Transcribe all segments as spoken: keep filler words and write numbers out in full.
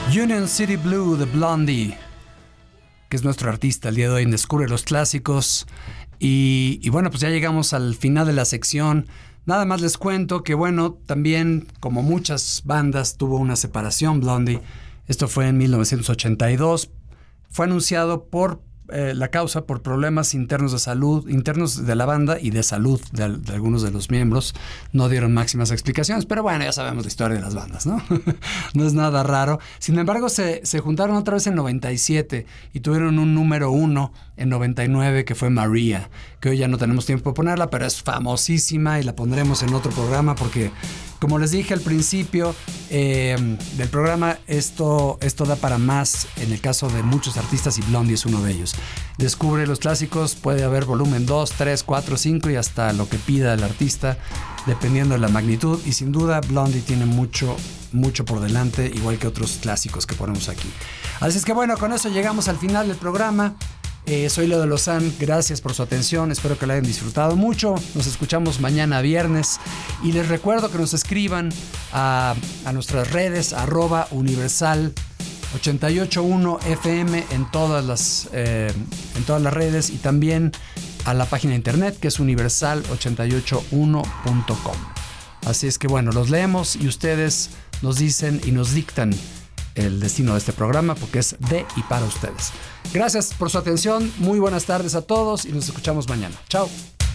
Union City Blue de Blondie, que es nuestro artista el día de hoy en Descubre los Clásicos. Y, y bueno, pues ya llegamos al final de la sección. Nada más les cuento que, bueno, también, como muchas bandas, tuvo una separación Blondie. Esto fue en mil novecientos ochenta y dos. Fue anunciado por eh, la causa por problemas internos de salud, internos de la banda y de salud de, de algunos de los miembros. No dieron máximas explicaciones, pero bueno, ya sabemos la historia de las bandas, ¿no? No es nada raro. Sin embargo, se, se juntaron otra vez en noventa y siete y tuvieron un número uno en noventa y nueve, que fue María, que hoy ya no tenemos tiempo de ponerla, pero es famosísima y la pondremos en otro programa porque, como les dije al principio eh, del programa, esto, esto da para más en el caso de muchos artistas y Blondie es uno de ellos. Descubre los Clásicos, puede haber volumen dos, tres, cuatro, cinco y hasta lo que pida el artista, dependiendo de la magnitud. Y sin duda Blondie tiene mucho, mucho por delante, igual que otros clásicos que ponemos aquí. Así es que bueno, con eso llegamos al final del programa. Eh, soy Leo de Lozán, gracias por su atención, espero que la hayan disfrutado mucho. Nos escuchamos mañana viernes y les recuerdo que nos escriban a, a nuestras redes arroba universal ochenta y ocho punto uno F M en todas las eh, en todas las redes y también a la página de internet que es universal ochenta y ocho uno punto com. Así es que bueno, los leemos y ustedes nos dicen y nos dictan el destino de este programa porque es de y para ustedes. Gracias por su atención, muy buenas tardes a todos y nos escuchamos mañana. Chao.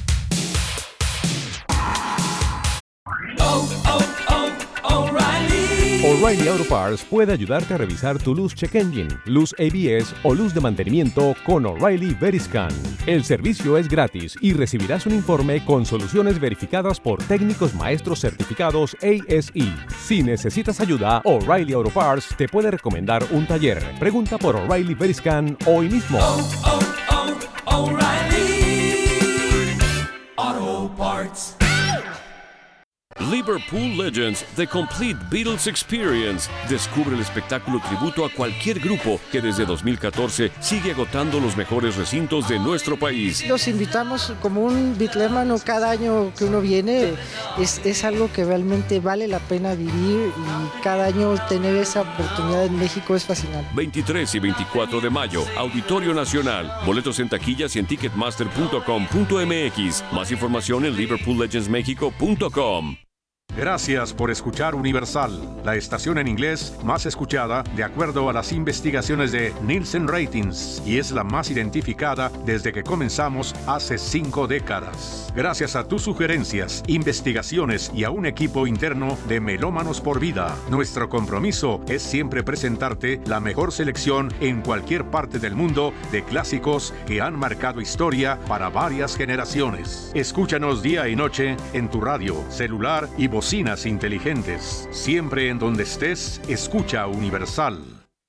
Oh, oh, oh, O'Reilly. O'Reilly Auto Parts puede ayudarte a revisar tu luz check engine, luz A B S o luz de mantenimiento con O'Reilly Veriscan. El servicio es gratis y recibirás un informe con soluciones verificadas por técnicos maestros certificados A S E. Si necesitas ayuda, O'Reilly Auto Parts te puede recomendar un taller. Pregunta por O'Reilly Veriscan hoy mismo. Oh, oh, oh, O'Reilly Auto Parts. Liverpool Legends, The Complete Beatles Experience. Descubre el espectáculo tributo a cualquier grupo que desde dos mil catorce sigue agotando los mejores recintos de nuestro país. Los invitamos como un bitlémano cada año que uno viene. Es, es algo que realmente vale la pena vivir y cada año tener esa oportunidad en México es fascinante. veintitrés y veinticuatro de mayo, Auditorio Nacional. Boletos en taquillas y en ticketmaster punto com punto m x. Más información en liverpool legends mexico punto com. Gracias por escuchar Universal, la estación en inglés más escuchada de acuerdo a las investigaciones de Nielsen Ratings y es la más identificada desde que comenzamos hace cinco décadas. Gracias a tus sugerencias, investigaciones y a un equipo interno de Melómanos por Vida, nuestro compromiso es siempre presentarte la mejor selección en cualquier parte del mundo de clásicos que han marcado historia para varias generaciones. Escúchanos día y noche en tu radio, celular y bocinas inteligentes. Siempre en donde estés, escucha Universal.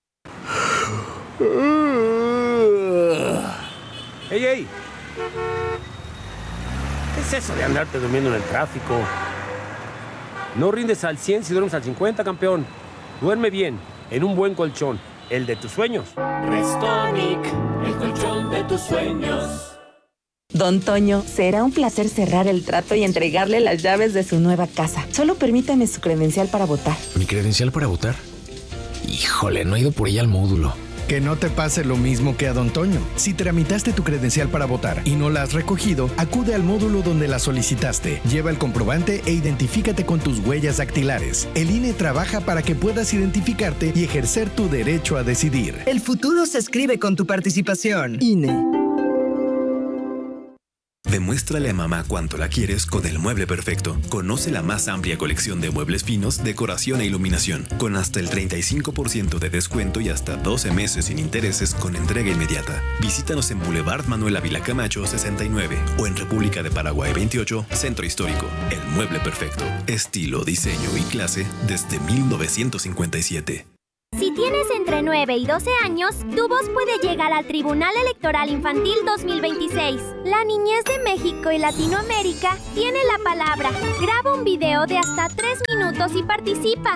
¡Ey, ey! ¿Qué es eso de andarte durmiendo en el tráfico? No rindes al cien si duermes al cincuenta, campeón. Duerme bien, en un buen colchón, el de tus sueños. Restonic, el colchón de tus sueños. Don Toño, será un placer cerrar el trato y entregarle las llaves de su nueva casa. Solo permítame su credencial para votar. ¿Mi credencial para votar? Híjole, no he ido por ella al módulo. Que no te pase lo mismo que a Don Toño. Si tramitaste tu credencial para votar y no la has recogido, acude al módulo donde la solicitaste. Lleva el comprobante e identifícate con tus huellas dactilares. El I N E trabaja para que puedas identificarte y ejercer tu derecho a decidir. El futuro se escribe con tu participación. I N E. Demuéstrale a mamá cuánto la quieres con el mueble perfecto. Conoce la más amplia colección de muebles finos, decoración e iluminación, con hasta el treinta y cinco por ciento de descuento y hasta doce meses sin intereses con entrega inmediata. Visítanos en Boulevard Manuel Ávila Camacho sesenta y nueve o en República de Paraguay veintiocho, Centro Histórico. El mueble perfecto. Estilo, diseño y clase desde mil novecientos cincuenta y siete. Si tienes entre nueve y doce años, tu voz puede llegar al Tribunal Electoral Infantil dos mil veintiséis. La niñez de México y Latinoamérica tiene la palabra. Graba un video de hasta tres minutos y participa.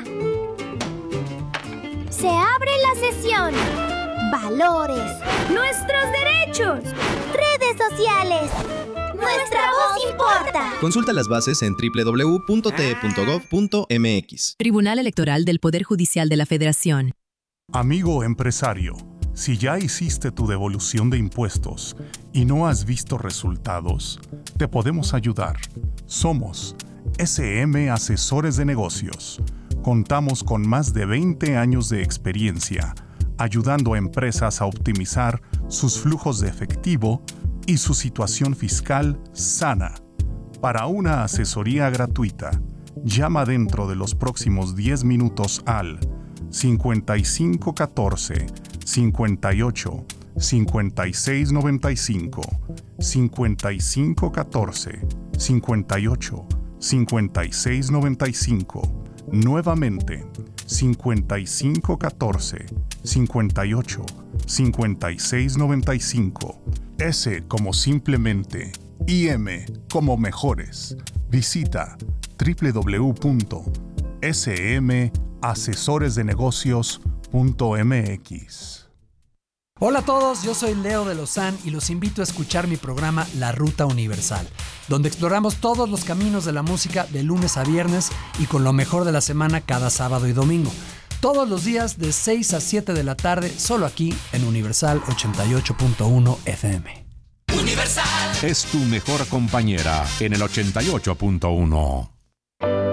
Se abre la sesión. Valores. Nuestros derechos. Redes sociales. Nuestra voz importa. Consulta las bases en doble u doble u doble u punto t e punto gov punto m x. Tribunal Electoral del Poder Judicial de la Federación. Amigo empresario, si ya hiciste tu devolución de impuestos y no has visto resultados, te podemos ayudar. Somos S M Asesores de Negocios. Contamos con más de veinte años de experiencia, ayudando a empresas a optimizar sus flujos de efectivo y su situación fiscal sana. Para una asesoría gratuita, llama dentro de los próximos diez minutos al cincuenta y cinco catorce, cincuenta y ocho, cincuenta y seis noventa y cinco, cincuenta y cinco catorce, cincuenta y ocho, cincuenta y seis noventa y cinco. Nuevamente, cincuenta y cinco catorce, cincuenta y ocho, cincuenta y seis noventa y cinco. S como simplemente, I M como mejores. Visita doble u doble u doble u punto s m asesores de negocios punto m x. Hola a todos, yo soy Leo de Lozán y los invito a escuchar mi programa La Ruta Universal, donde exploramos todos los caminos de la música de lunes a viernes y con lo mejor de la semana cada sábado y domingo. Todos los días de seis a siete de la tarde, solo aquí en Universal ochenta y ocho punto uno F M. Universal es tu mejor compañera en el ochenta y ocho punto uno.